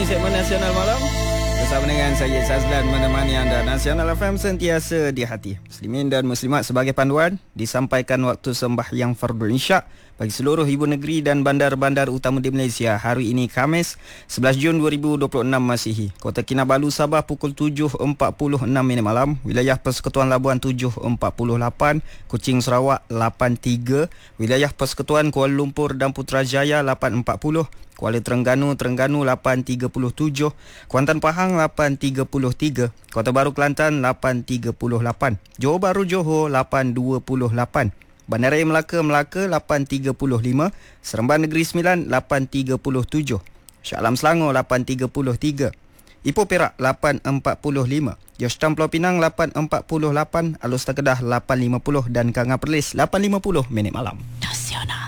kami segmen Nasional Malam bersama dengan saya Sazlan menemani anda. Nasional FM sentiasa di hati muslimin dan muslimat. Sebagai panduan disampaikan waktu sembahyang fardhu isyak bagi seluruh ibu negeri dan bandar-bandar utama di Malaysia. Hari ini Khamis 11 Jun 2026 Masihi. Kota Kinabalu Sabah pukul 7.46 malam. Wilayah Persekutuan Labuan 7.48, Kuching Sarawak 8.3, wilayah Persekutuan Kuala Lumpur dan Putrajaya 8.40, Kuala Terengganu 8.37, Kuantan Pahang 8.33, Kota Baru Kelantan 8.38, Johor Bahru Johor 8.28, Bandaraya Melaka 8.35, Seremban Negeri Sembilan 8.37, Shah Alam Selangor 8.33, Ipoh Perak 8.45, Jostam Pulau Pinang 8.48, Alor Setar Kedah 8.50 dan Kanga Perlis 8.50 minit malam. Nasional.